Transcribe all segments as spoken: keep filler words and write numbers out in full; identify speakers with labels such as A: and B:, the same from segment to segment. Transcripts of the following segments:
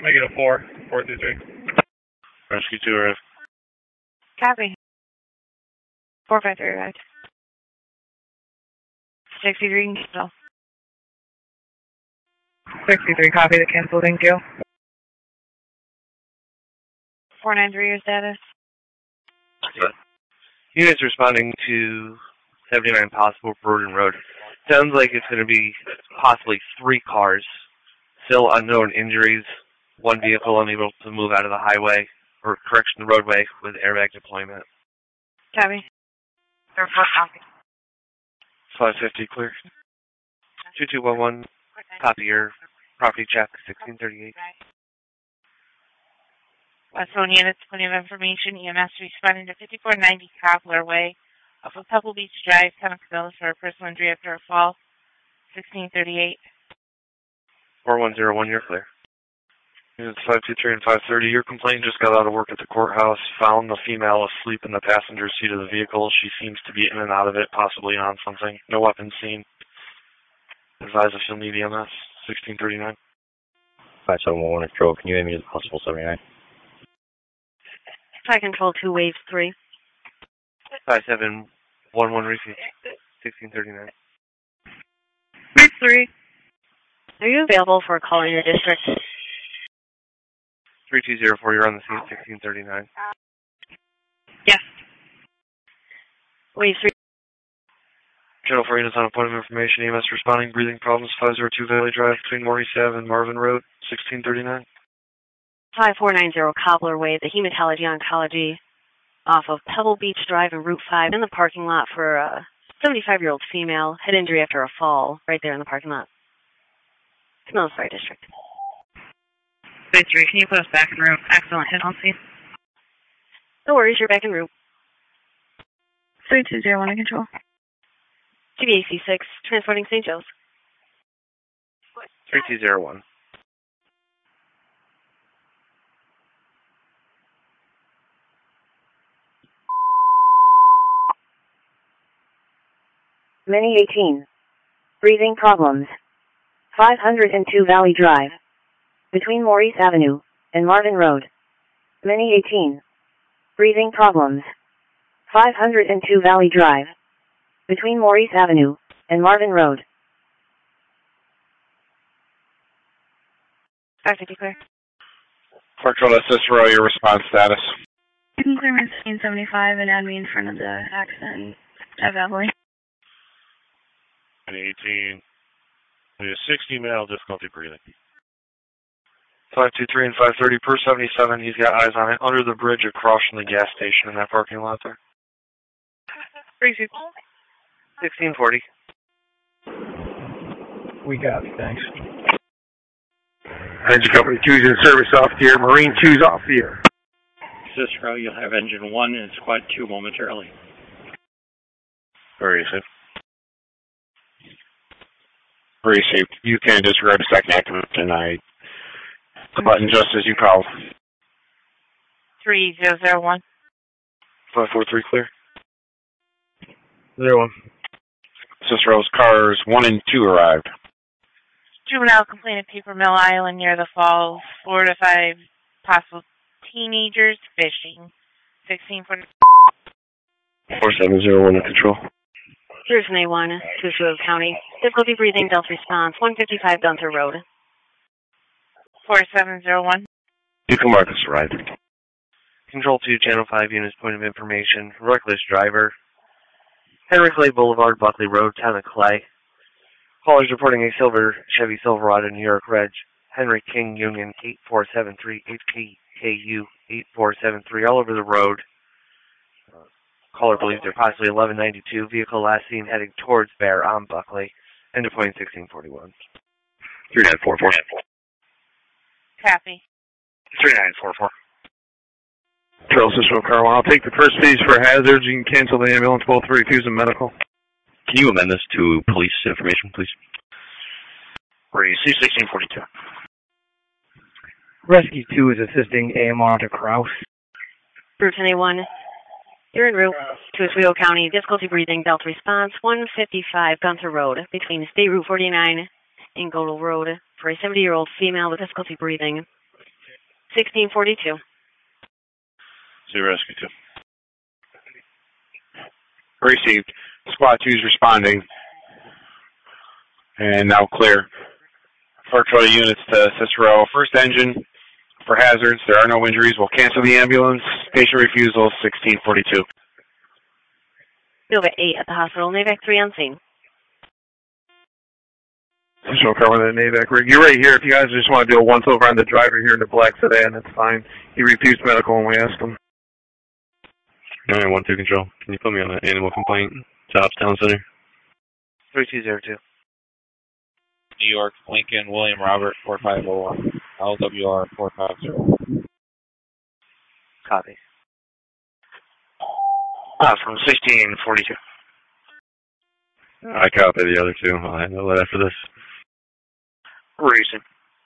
A: Make it a four. Four through three.
B: Rescue two arrived.
C: Copy. Four five three arrived. Sixty-three cancel.
D: Sixty-three, copy the cancel. Thank you.
C: Four nine three, your status.
E: Okay. Units responding to seventy-nine possible Broden Road. Sounds like it's going to be possibly three cars. Still unknown injuries. One vehicle unable to move out of the highway, or correction, the roadway with airbag deployment.
C: Copy. Report copy.
E: five fifty clear. two two one one, copy your property check, sixteen thirty-eight.
C: Westbound units, plenty of information. E M S responding to fifty-four ninety Cobbler Way off of Pebble Beach Drive, Pembroke for a personal injury after a fall, sixteen thirty-eight.
E: four one zero one, you're clear.
B: Units five two three and five thirty, your complaint just got out of work at the courthouse. Found the female asleep in the passenger seat of the vehicle. She seems to be in and out of it, possibly on something. No weapons seen. Advise if you'll need E M S, sixteen thirty-nine.
F: five seven one one control, can you aim me to the possible seventy-nine?
C: Fire control two, waves three.
E: five seven one one, repeat, sixteen thirty-nine.
C: Wave three. Are you available for a call in your district?
E: three two zero four, you're on the scene, sixteen thirty-nine.
C: Yes. Wave three.
B: General for units on a point of information, E M S responding, breathing problems, five oh two Valley Drive between Maurice Avenue and Marvin Road, sixteen thirty-nine.
C: five four nine zero Cobbler Way, the Hematology Oncology off of Pebble Beach Drive and Route five in the parking lot for a seventy-five-year-old female, head injury after a fall, right there in the parking lot. Mills Fire District.
D: Wave three, can you put us back in route? Excellent hit on scene.
C: No worries, you're back en route.
D: three two zero one in control.
C: G B A C six, transporting Saint Joe's.
E: three two zero one.
G: Mini eighteen. Breathing problems. five oh two Valley Drive. Between Maurice Avenue and Marvin Road. Mini eighteen. Breathing problems. five oh two Valley Drive. Between Maurice Avenue and Marvin Road.
C: five fifty clear.
B: Park Road, Cicero, your response status.
D: Clearance sixteen seventy-five and add me in front of the accident at Valley.
B: eighteen. We have sixty male difficulty breathing. five two three and five thirty per seventy-seven. He's got eyes on it under the bridge across from the gas station in that parking lot there.
E: sixteen forty.
A: We got it, thanks.
H: Engine Company two's in service off the air. Marine two's off the air.
I: Cicero, you'll have engine one and squad two momentarily.
B: Very safe. Very safe. You can disregard the second activate tonight. The button just as you called.
C: three zero zero one.
B: five four three clear.
E: Zero one.
B: Cicero's cars one and two arrived.
C: Juvenile complaint at Paper Mill Island near the falls. Four to five possible teenagers fishing. sixteen forty.
B: four seven zero one in control.
C: Here's an A one, Tuesville County. Difficulty breathing, Delta response, one fifty-five Gunther Road. four seven zero one.
B: Deacon Marcus arrived.
E: Control two, Channel five units, point of information. Reckless driver. Henry Clay Boulevard, Buckley Road, Town of Clay. Callers reporting a silver Chevy Silverado New York Reg. Henry King Union eight four seven three H P K U eight four seven three all over the road. Uh, caller believes they're possibly eleven ninety-two. Vehicle last seen heading towards Bear on Buckley. End of point sixteen forty-one.
B: three nine four four.
C: Copy.
B: three nine four four.
H: Trail Cicero car one. I'll take the first phase for hazards. You can cancel the ambulance, both refuse and medical.
F: Can you amend this to police information, please?
B: C sixteen forty-two.
A: Rescue two is assisting A M R to Kraus.
C: Route ten A one. You're en route to Oswego County. Difficulty breathing, Delta response, one fifty-five Gunther Road, between State Route forty-nine and Godel Road, for a seventy-year-old female with difficulty breathing. sixteen forty-two.
H: Zero Rescue two. Received. Squad two is responding. And now clear. Fire Patrol units to Cicero. First engine for hazards. There are no injuries. We'll cancel the ambulance. Patient refusal, sixteen forty-two.
C: Nova eight at the hospital. NAVAC three on scene.
H: Cicero car with a NAVAC rig. You're right here. If you guys just want to do a once over on the driver here in the black sedan, that's fine. He refused medical when we asked him.
F: nine one two control. Can you put me on an animal complaint? Tops Town Center.
E: three two zero two.
J: New York, Lincoln, William Robert, four five zero one. L W R four five zero.
E: Copy.
B: Uh, from sixteen forty-two.
F: I copy the other two. I'll handle it after this.
B: Reason.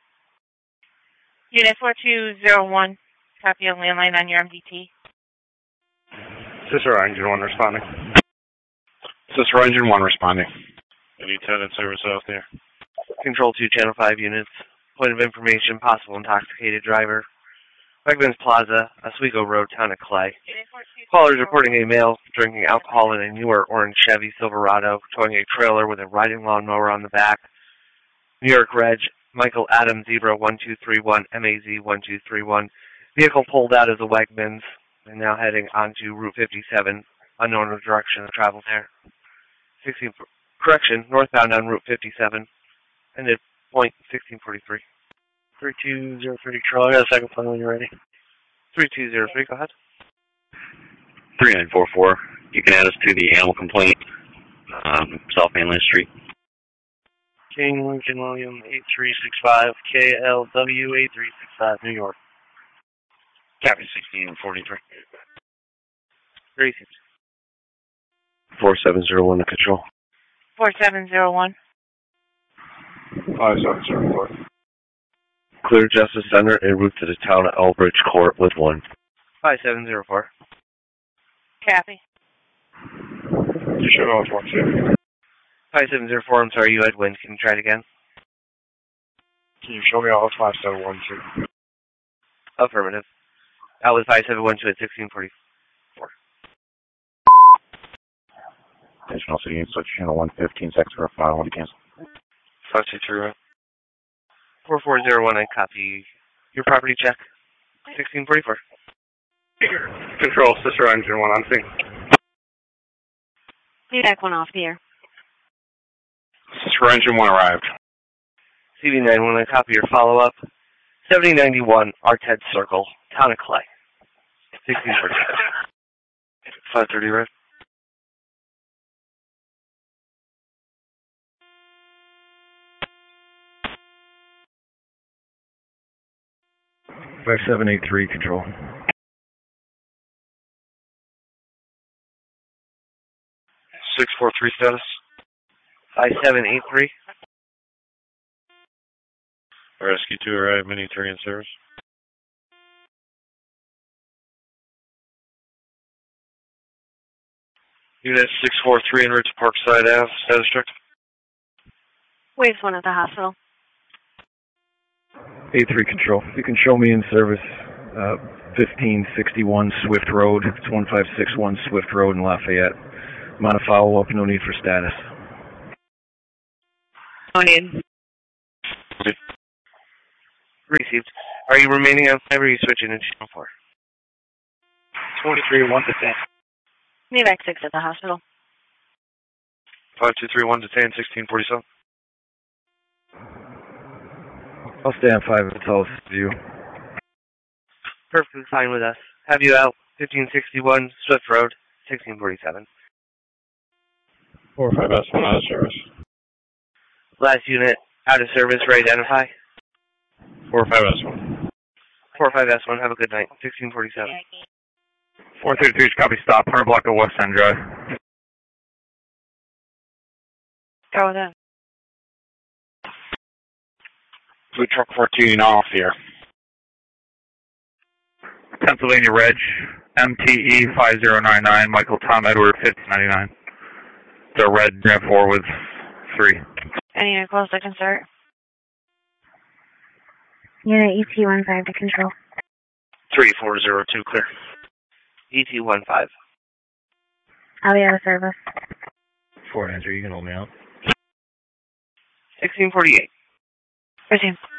K: Unit four two zero one, copy a landline on your M D T.
H: Cicero engine one responding. Cicero engine one responding.
B: Any tenant service out there?
E: Control two, Channel five units. Point of information, possible intoxicated driver. Wegmans Plaza, Oswego Road, Town of Clay. Callers reporting a male drinking alcohol in a newer orange Chevy Silverado, towing a trailer with a riding lawnmower on the back. New York Reg, Michael Adam Zebra one two three one, M A Z one two three one. Vehicle pulled out of the Wegmans and now heading onto Route fifty-seven, unknown direction of travel there. sixteen, correction, northbound on Route fifty-seven, ended point sixteen forty-three.
B: three two zero three, Charlie. I got a second phone when you're ready.
E: three two zero three, go ahead.
F: three nine four four. You can add us to the animal complaint. Um, South Mainland Street.
B: King Lincoln William eight three six five, K L W eight three six five, New York. Copy sixteen forty-three.
E: Received.
F: four seven zero one to control.
K: four seven zero one.
H: five seven zero four.
F: Clear Justice Center en route to the town of Elbridge Court with one.
E: five seven zero four.
K: Copy.
H: You should know it's one two.
E: five seven zero four, I'm sorry, you had wind. Can you try it again?
H: Can you show me all five seven one two?
E: Affirmative. That was five seven one two at sixteen forty-four.
F: Additional city switch channel one fifteen, sex for a file. When to cancel?
B: five two three, right?
E: four four zero one, I copy your property check. sixteen forty-four.
H: Control, Cicero engine one on scene.
C: NAVAC one off the air.
H: Cicero engine one arrived.
E: C V nine one, I copy your follow-up. seventy ninety-one, Arted Circle, Town of Clay. sixteen forty.
B: five thirty, right?
A: five seven eight three, control.
B: six four three status.
E: five seven eight three.
B: Rescue two arrived, Mini three in service. Unit six four three en route to Parkside Ave, status check.
C: Waves one at the hospital.
A: eight three, control. You can show me in service uh, fifteen sixty-one Swift Road. It's one five six one Swift Road in Lafayette. I'm on a follow-up, no need for status.
K: No need.
E: Received. Are you remaining on five or are you switching into channel four?
B: twenty-three one to ten.
C: NAVAC six at the hospital.
B: five two three one to ten, sixteen forty-seven.
A: I'll stay on five if it's all view.
E: Perfectly fine with us. Have you out, fifteen sixty-one Swift Road, sixteen forty-seven.
H: four five S one out of service.
E: Last unit, out of service, re-identify.
H: four five S one.
E: four five S one, have a good night, sixteen forty-seven.
H: four thirty-three, copy stop, one hundred block of West End Drive.
K: Go with it.
H: Blue truck fourteen off here. Pennsylvania Reg, M T E five zero nine nine, Michael Tom Edward fifty ninety-nine. The red Rav four with three.
K: Any unit close to concert?
D: Unit E T one five to control.
E: three four zero two, clear. E T one five.
K: I'll be out of service.
A: four nine zero, you can hold me out.
E: sixteen forty-eight.
K: Resume.